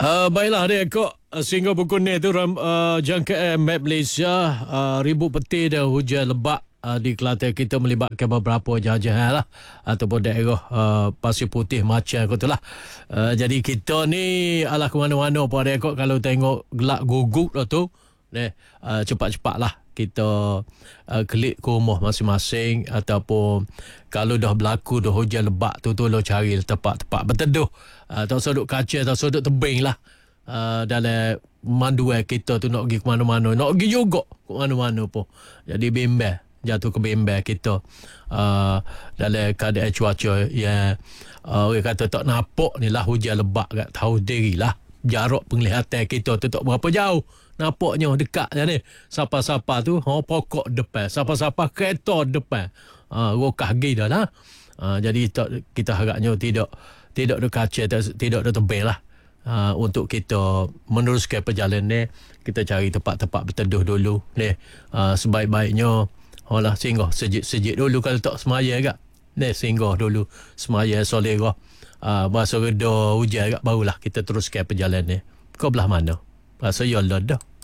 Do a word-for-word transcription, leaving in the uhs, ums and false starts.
Uh, baiklah dia kok sehingga pukul ni tu ram, uh, jangkaan map Malaysia uh, ribut peti dan hujan lebat uh, di Kelantan kita melibatkan beberapa jajahan lah ataupun daerah uh, Pasir Putih macam tu lah. Uh, jadi kita ni alah ke mana-mana pada kok kalau tengok gelak guguk lah tu ni uh, cepat-cepat lah kita uh, klik ke rumah masing-masing ataupun kalau dah berlaku dah hujan lebat tu tolong cari tempat-tempat berteduh, uh, tak usah duduk kaca, tak usah duduk tebing lah, uh, dalam manduan kita tu nak pergi ke mana-mana, nak pergi juga ke mana-mana pun. Jadi bimbang, jatuh ke bimbang kita uh, dalam keadaan cuaca yang uh, orang kata tak nampak ni lah hujan lebat kat tahu diri lah. Jarak penglihatan kita tu tak berapa jauh, nampaknya dekat je ni. Sapa-sapa tu ha, pokok depan, sapa-sapa kereta depan, ha, rokah gigi dah lah. Ha, jadi tak, kita harapnya tidak tidak dekat kaca, tidak ada tebing lah. Ha, untuk kita meneruskan perjalanan ni, kita cari tempat-tempat berteduh dulu ni. Ha, sebaik-baiknya alah singgah sejik-sejik dulu kalau tak semaya agak ni, singgah dulu semaya solera. Uh, bahasa reda hujan agak barulah kita teruskan perjalanan ni. Kau belah mana? Rasa ya lah dah.